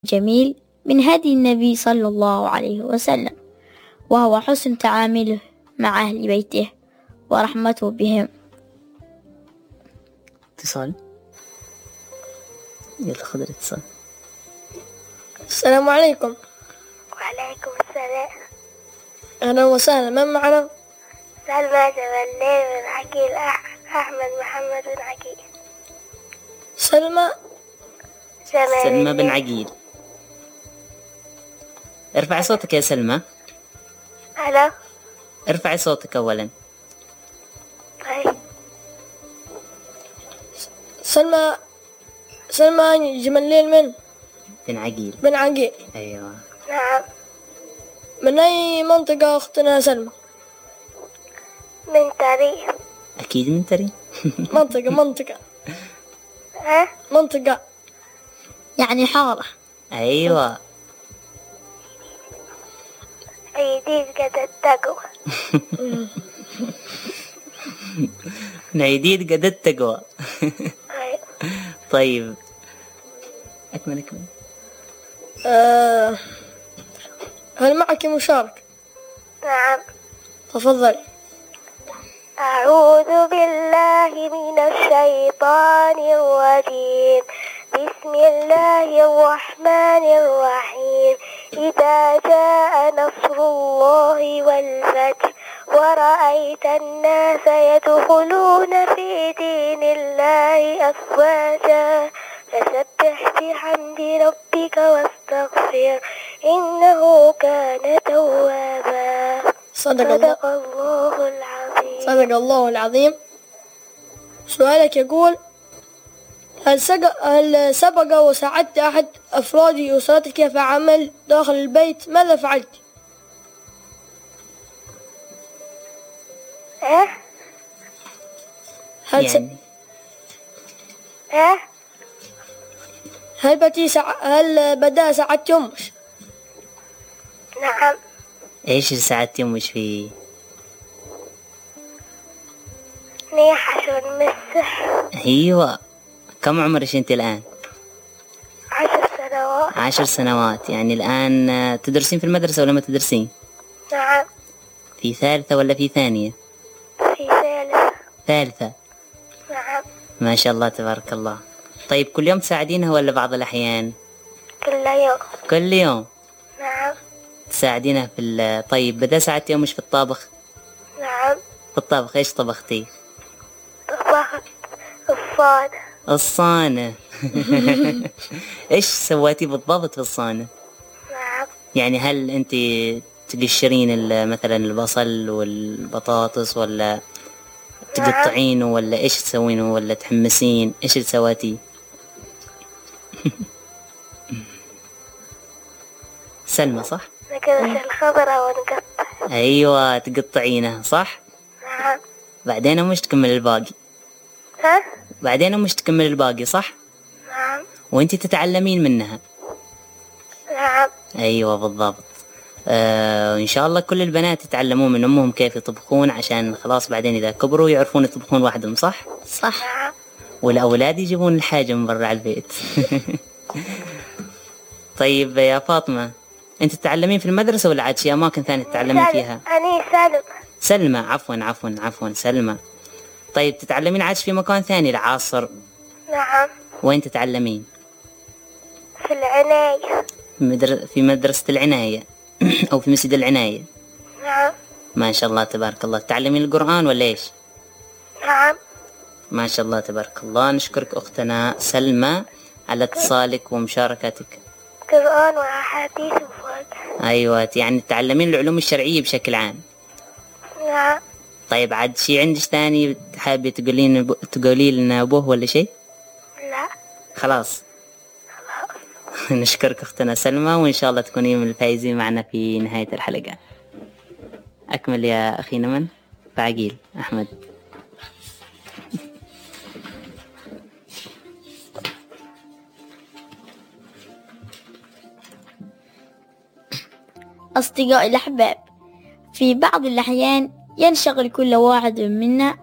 جميل من هدي النبي صلى الله عليه وسلم، وهو حسن تعامله مع أهل بيته ورحمته بهم. اتصال، يلا خذ الاتصال. السلام عليكم. وعليكم السلام. أهلا وسهلا، من معنا؟ سلمى جمالين بن عقيل، أحمد محمد بن عقيل. سلمى بن عقيل. ارفعي صوتك يا سلمى. ألو. ارفعي صوتك أولا. طيب. سلمى جمالين من؟ بن عقيل. أيوة. نعم. من أي منطقة أختنا سلمى؟ من تري. أكيد من تري. منطقة. ها؟ منطقة يعني حارة. أيوة. عيدين قد التقوى. نعيدين قد التقوى. طيب أكمل. هل معك مشاركة؟ نعم. تفضل. أعوذ بالله من الشيطان الرجيم. بسم الله الرحمن الرحيم. إذا جاء نصر الله والفتح ورأيت الناس يدخلون في دين الله أفواجا فسبح بحمد ربك واستغفر إنه كان توابا. صدق الله العظيم. صدق الله العظيم. سؤالك يقول: هل سبق وساعدت أحد أفراد أسرتك في عمل داخل البيت؟ ماذا فعلت؟ هل بدأ ساعدت أمك؟ نعم. إيش اللي ساعدتي أمك فيه؟ نيحش والمسح. أيوة. كم عمرك أنت الآن؟ 10 سنوات. 10 سنوات، يعني الآن تدرسين في المدرسة ولا ما تدرسين؟ نعم. في ثالثة ولا في ثانية؟ في ثالثة. نعم. ما شاء الله تبارك الله. طيب كل يوم تساعدينها ولا بعض الأحيان؟ كل يوم. نعم. تساعدينها في طيب بدأ ساعدتي أمك في الطبخ؟ نعم. في الطبخ إيش طبختي؟ طبخت الصانة. إيش سويتي بالضبط في الصانة؟ نعم. يعني هل أنت تقشرين مثلا البصل والبطاطس ولا تقطعينه ولا إيش تسوينه ولا تحمسين؟ إيش اللي سويتي؟ سلمى صح؟ نقطع الخضرة ونقطع. أيوة تقطعينه صح؟ نعم. بعدين مش تكمل الباقي. ها؟ بعدين مش تكمل الباقي صح؟ نعم. وانتي تتعلمين منها. نعم. أيوة بالضبط. إن شاء الله كل البنات يتعلمون من أمهم كيف يطبخون عشان خلاص بعدين إذا كبروا يعرفون يطبخون وحدهم صح؟ نعم. والأولاد يجيبون الحاجة من برا البيت. طيب يا فاطمة، أنت تتعلمين في المدرسة ولا عاد شي أماكن ثانية تتعلمين فيها؟ أنا سلمى. عفوا سلمى. طيب تتعلمين عاد في مكان ثاني العصر؟ نعم. وين تتعلمين؟ في العناية. في مدرسة العناية أو في مسجد العناية؟ نعم. ما شاء الله تبارك الله. تتعلمين القرآن ولا إيش؟ نعم. ما شاء الله تبارك الله. نشكرك أختنا سلمى على اتصالك ومشاركتك. قرآن وأحاديث وفقه. أيوة، يعني تتعلمين العلوم الشرعية بشكل عام. نعم. طيب عاد شي عندك ثاني حابة تقولي لنا أبوه ولا شيء؟ لا خلاص. نشكرك أختنا سلمى، وإن شاء الله تكوني من الفائزين معنا في نهاية الحلقة. أكمل يا أخي نمن فعقيل أحمد. أصدقائي الأحباب، في بعض الأحيان ينشغل كل واحد منا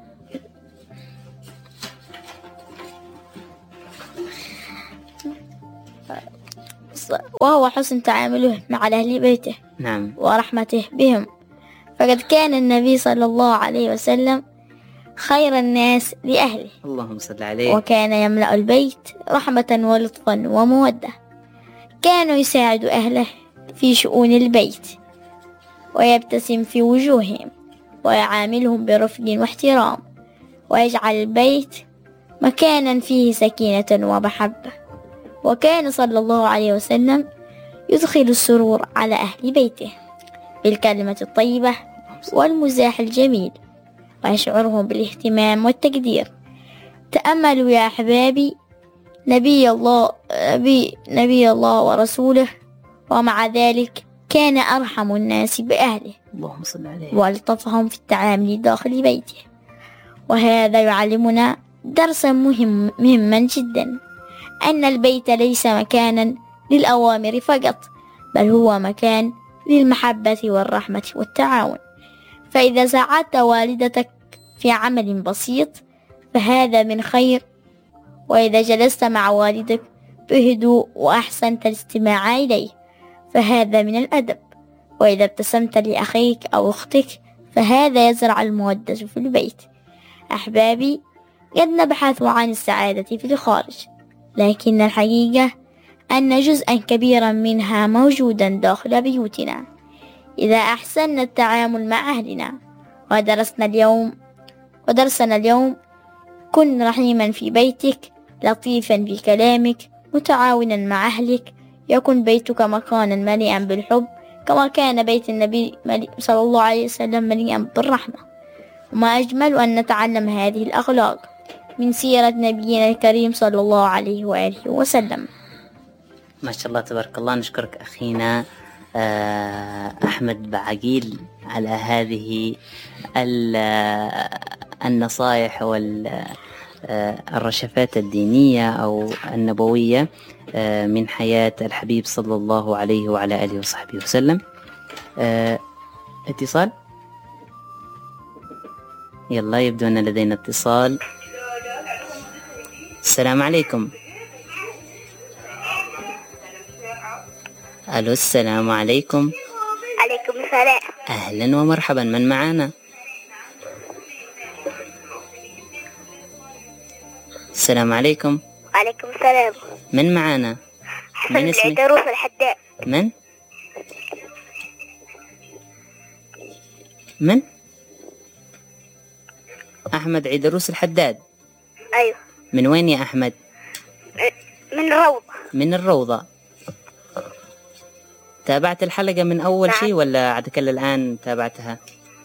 وهو حسن تعامله مع أهل بيته نعم. ورحمته بهم. فقد كان النبي صلى الله عليه وسلم خير الناس لأهله، اللهم صل عليه. وكان يملأ البيت رحمة ولطفا ومودة. كانوا يساعد أهله في شؤون البيت، ويبتسم في وجوههم، ويعاملهم برفق واحترام، ويجعل البيت مكانا فيه سكينة ومحبة. وكان صلى الله عليه وسلم يدخل السرور على أهل بيته بالكلمة الطيبة والمزاح الجميل، ويشعرهم بالاهتمام والتقدير. تأملوا يا أحبابي نبي الله ورسوله، ومع ذلك كان أرحم الناس بأهله اللهم صل عليه. والطفهم في التعامل داخل بيته. وهذا يعلمنا درسا مهما جدا، أن البيت ليس مكانا للأوامر فقط، بل هو مكان للمحبة والرحمة والتعاون. فإذا ساعدت والدتك في عمل بسيط فهذا من خير، وإذا جلست مع والدك بهدوء وأحسنت الاستماع إليه فهذا من الأدب، وإذا ابتسمت لأخيك أو أختك فهذا يزرع المودة في البيت. أحبابي، قد نبحث عن السعادة في الخارج، لكن الحقيقة أن جزءا كبيرا منها موجودا داخل بيوتنا. إذا أحسننا التعامل مع أهلنا ودرسنا اليوم كن رحيما في بيتك، لطيفا في كلامك، متعاونا مع أهلك، يكن بيتك مكانا مليئا بالحب كما كان بيت النبي صلى الله عليه وسلم مليئا بالرحمة. وما أجمل أن نتعلم هذه الأخلاق من سيرة نبينا الكريم صلى الله عليه وآله وسلم. ما شاء الله تبارك الله. نشكرك أخينا أحمد بعقيل على هذه النصائح والرشفات الدينية أو النبوية من حياة الحبيب صلى الله عليه وعلى آله وصحبه وسلم. اتصال، يلا يبدو أن لدينا اتصال. السلام عليكم. ألو، السلام عليكم. عليكم السلام. أهلا ومرحبا، من معنا؟ السلام عليكم. وعليكم السلام. من معنا؟ من اسمك؟ عيدروس الحداد. من؟ أحمد عيدروس الحداد. أيوه. من وين يا أحمد؟ من الروضة. من الروضة. تابعت الحلقة من أول شيء ولا عتكل الآن تابعتها؟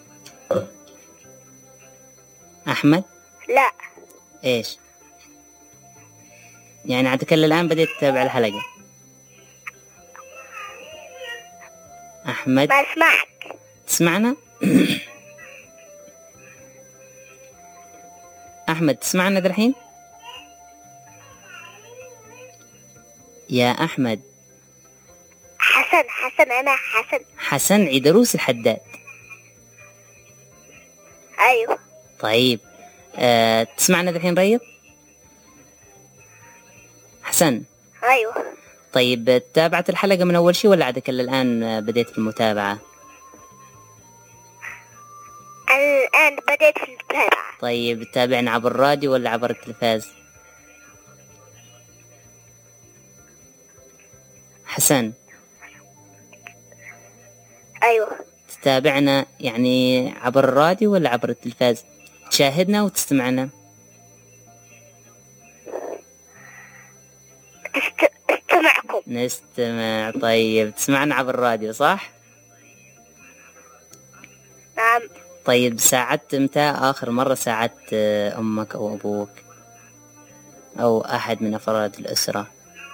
أحمد؟ لا. إيش؟ يعني عتكل الآن بديت تتابع الحلقة؟ أحمد؟ ما أسمعك. تسمعنا؟ أحمد تسمعنا دالحين؟ يا أحمد. حسن أنا حسن عيدروس الحداد. أيوه. طيب تسمعنا دالحين ريض؟ حسن. أيوه. طيب تابعت الحلقة من أول شيء ولا عادك الآن بديت المتابعة؟ الآن بديت في المتابعة. طيب تابعنا عبر الراديو ولا عبر التلفاز؟ حسن. أيوه. تتابعنا يعني عبر الراديو ولا عبر التلفاز؟ تشاهدنا وتستمعنا؟ استمعكم. نستمع. طيب تسمعنا عبر الراديو صح؟ نعم. طيب ساعدت متى آخر مرة ساعدت أمك أو أبوك أو أحد من أفراد الأسرة؟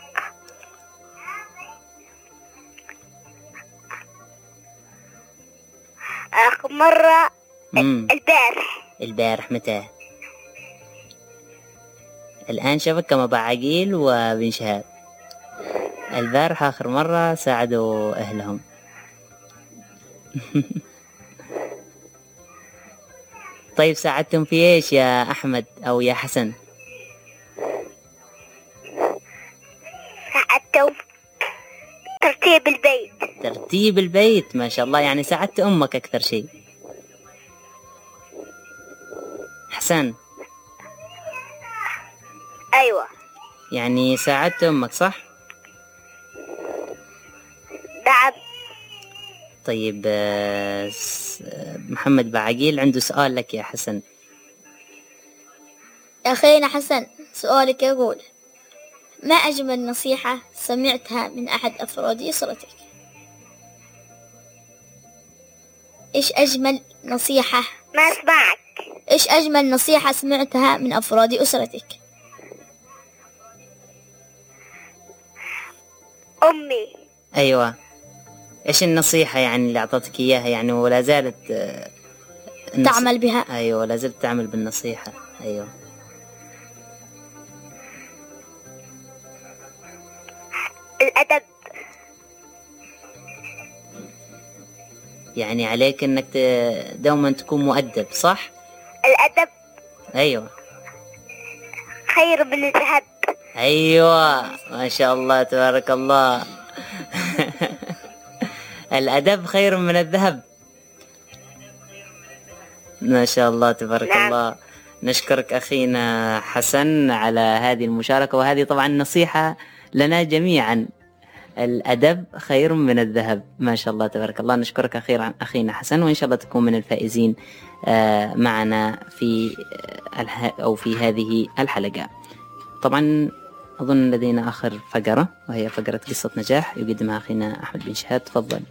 آخر مرة البارح متى؟ الآن شافك كما بعقيل وبن شهاب. البارح آخر مرة ساعدوا أهلهم. طيب ساعدتم في إيش يا أحمد أو يا حسن؟ ساعدتهم ترتيب البيت. ترتيب البيت، ما شاء الله، يعني ساعدت أمك أكثر شيء. حسن. أيوة. يعني ساعدت أمك صح؟ نعم. طيب محمد بعقيل عنده سؤال لك يا حسن. أخينا حسن، سؤالك يقول: ما أجمل نصيحة سمعتها من أحد أفراد أسرتك؟ إيش أجمل نصيحة؟ ما أسمعك. إيش أجمل نصيحة سمعتها من أفراد أسرتك؟ أمي. أيوة، إيش النصيحة يعني اللي أعطتك إياها يعني ولا زالت تعمل بها؟ أيوة، ولا زلت تعمل بالنصيحة. أيوة. الأدب. يعني عليك إنك دوما تكون مؤدب صح؟ الأدب. أيوة. خير من الذهب. أيوة، ما شاء الله تبارك الله. الأدب خير من الذهب. ما شاء الله تبارك نعم. الله. نشكرك أخينا حسن على هذه المشاركة، وهذه طبعا نصيحة لنا جميعا، الأدب خير من الذهب. ما شاء الله تبارك الله. نشكرك أخيرا أخينا حسن، وإن شاء الله تكون من الفائزين معنا في أو في هذه الحلقة. طبعا أظن لدينا آخر فقرة، وهي فقرة قصة نجاح يقدمها أخينا أحمد بن شهاد. تفضل.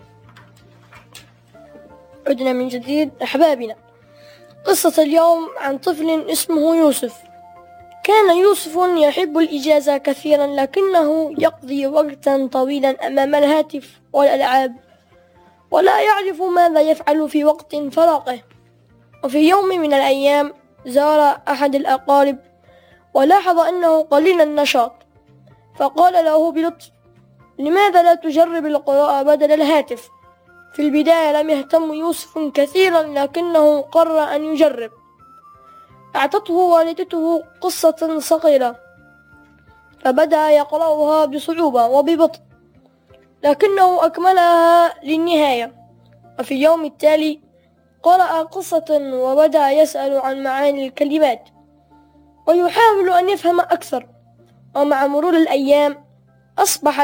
عدنا من جديد أحبابنا. قصة اليوم عن طفل اسمه يوسف. كان يوسف يحب الإجازة كثيرا، لكنه يقضي وقتا طويلا أمام الهاتف والألعاب، ولا يعرف ماذا يفعل في وقت فراغه. وفي يوم من الأيام زار أحد الأقارب ولاحظ أنه قليل النشاط، فقال له بلطف: لماذا لا تجرب القراءة بدل الهاتف؟ في البداية لم يهتم يوسف كثيرا، لكنه قرر أن يجرب. أعطته والدته قصة صغيرة، فبدأ يقرأها بصعوبة وببطء، لكنه أكملها للنهاية. وفي اليوم التالي قرأ قصة وبدأ يسأل عن معاني الكلمات ويحاول أن يفهم أكثر. ومع مرور الأيام أصبح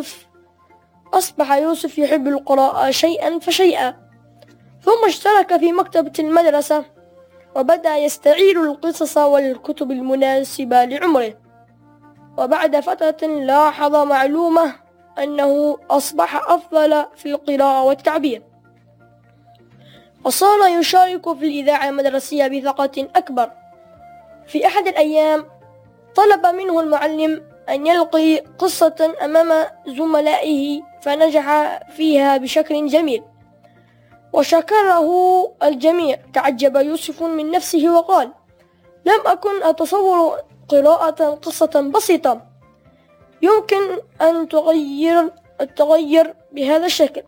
يوسف يحب القراءة شيئا فشيئا، ثم اشترك في مكتبة المدرسة وبدأ يستعير القصص والكتب المناسبة لعمره. وبعد فترة لاحظ معلومة أنه أصبح أفضل في القراءة والتعبير، وصار يشارك في الإذاعة المدرسية بثقة أكبر. في أحد الأيام طلب منه المعلم أن يلقي قصة أمام زملائه، فنجح فيها بشكل جميل وشكره الجميع. تعجب يوسف من نفسه وقال: لم أكن أتصور قراءة قصة بسيطة يمكن أن تغير بهذا الشكل.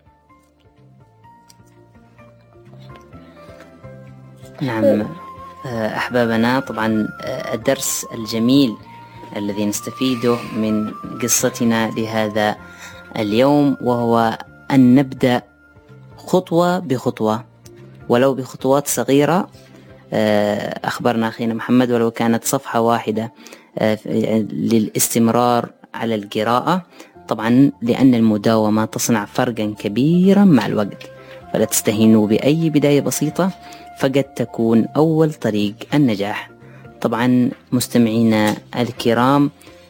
نعم أحبابنا، طبعا الدرس الجميل الذي نستفيده من قصتنا لهذا اليوم وهو أن نبدأ خطوة بخطوة، ولو بخطوات صغيرة. أخبرنا أخينا محمد ولو كانت صفحة واحدة للاستمرار على القراءة، طبعا لأن المداومة تصنع فرقا كبيرا مع الوقت. فلا تستهينوا بأي بداية بسيطة، فقد تكون أول طريق النجاح. طبعا مستمعينا الكرام،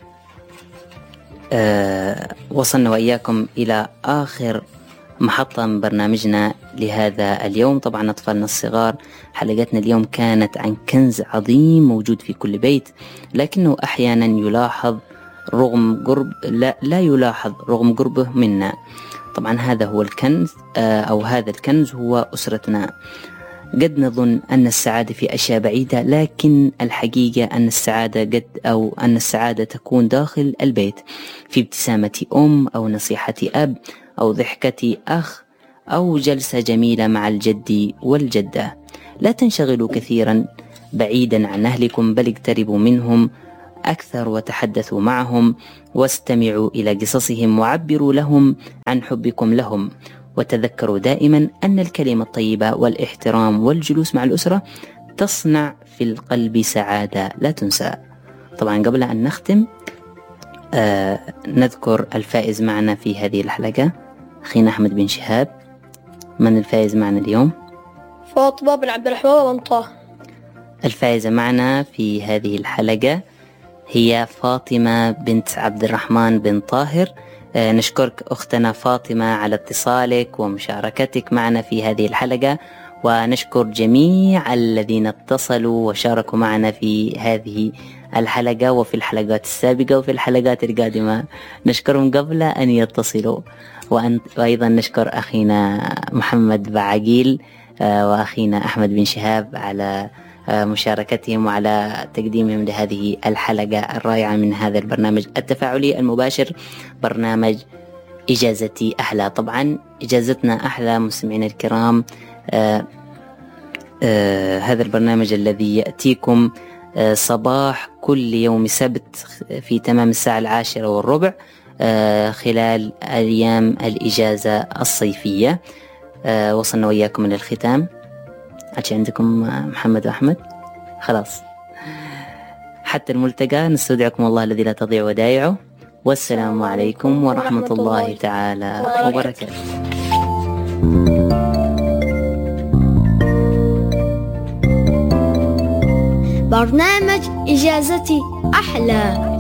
وصلنا وإياكم إلى آخر محطة من برنامجنا لهذا اليوم. طبعا أطفالنا الصغار، حلقتنا اليوم كانت عن كنز عظيم موجود في كل بيت، لكنه أحيانا يلاحظ رغم قرب لا يلاحظ رغم قربه منا. طبعا هذا هو الكنز، أو هذا الكنز هو أسرتنا. قد نظن أن السعادة في أشياء بعيدة، لكن الحقيقة أن السعادة تكون داخل البيت، في ابتسامة أم أو نصيحة أب أو ضحكة أخ أو جلسة جميلة مع الجد والجدة. لا تنشغلوا كثيرا بعيدا عن أهلكم، بل اقتربوا منهم أكثر وتحدثوا معهم واستمعوا إلى قصصهم وعبروا لهم عن حبكم لهم. وتذكروا دائما أن الكلمة الطيبة والاحترام والجلوس مع الأسرة تصنع في القلب سعادة لا تنسى. طبعا قبل أن نختم نذكر الفائز معنا في هذه الحلقة، أخينا أحمد بن شهاب. من الفائز معنا اليوم؟ فاطمة بن عبد الرحمن بن طه. الفائزة معنا في هذه الحلقة هي فاطمة بنت عبد الرحمن بن طاهر. نشكرك أختنا فاطمة على اتصالك ومشاركتك معنا في هذه الحلقة، ونشكر جميع الذين اتصلوا وشاركوا معنا في هذه الحلقة وفي الحلقات السابقة وفي الحلقات القادمة. نشكرهم قبل أن يتصلوا. وأيضا نشكر أخينا محمد بعقيل وأخينا أحمد بن شهاب على مشاركتهم وعلى تقديمهم لهذه الحلقة الرائعة من هذا البرنامج التفاعلي المباشر، برنامج إجازتي أحلى. طبعا إجازتنا أحلى مستمعينا الكرام، هذا البرنامج الذي يأتيكم صباح كل يوم سبت في تمام الساعة 10:15 خلال أيام الإجازة الصيفية. وصلنا وإياكم إلى الختام. عندكم محمد وأحمد؟ خلاص، حتى الملتقى. نستودعكم الله الذي لا تضيع ودائعه، والسلام عليكم ورحمة الله تعالى وبركاته. برنامج إجازتي أحلى.